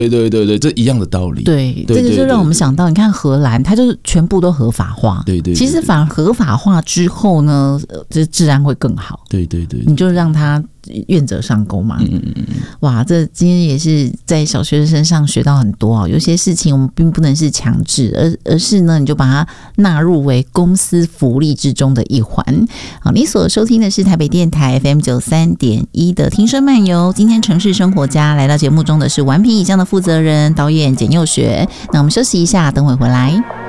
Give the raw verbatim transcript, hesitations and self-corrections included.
对对对对，这一样的道理。 对，对对对对，这个就让我们想到，你看荷兰，它就是全部都合法化。 对 对, 对, 对, 对， 其实反而合法化之后呢，这治安会更好。 对对 对, 对， 你就让它愿者上钩嘛。嗯嗯嗯。哇，这今天也是在小学生身上学到很多啊。有些事情我们并不能是强制，而而是呢，你就把它纳入为公司福利之中的一环。好，你所收听的是台北电台 F M 九十三点一 的听声漫游。今天城市生活家来到节目中的是顽皮影像的负责人导演简佑学。那我们休息一下，等会回来。